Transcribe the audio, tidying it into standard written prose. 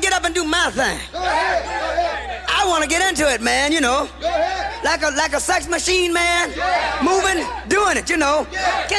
get up and do my thing. I want to get into it, man, you know. Like a sex machine, man. Moving, doing it, you know. Can